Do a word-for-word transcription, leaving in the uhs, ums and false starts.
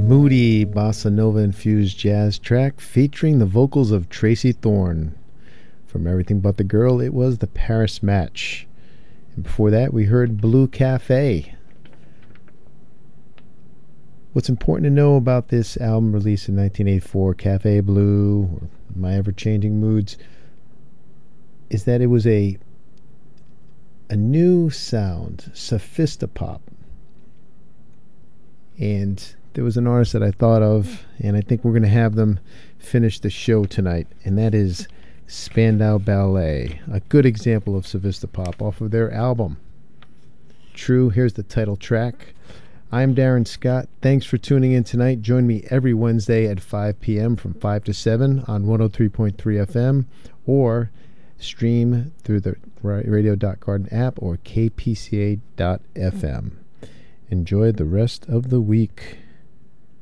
moody bossa nova infused jazz track featuring the vocals of Tracy Thorn. From Everything But the Girl, it was the Paris Match. And before that, we heard Blue Cafe. What's important to know about this album released in nineteen eighty-four, Cafe Blue, or My Ever-Changing Moods, is that it was a a new sound, sophistopop. And there was an artist that I thought of, and I think we're going to have them finish the show tonight, and that is Spandau Ballet, a good example of sophistopop off of their album True. Here's the title track. I'm Darren Scott. Thanks for tuning in tonight. Join me every Wednesday at five p.m. from five to seven on one oh three point three F M, or stream through the radio dot garden app or k p c a dot f m. Enjoy the rest of the week.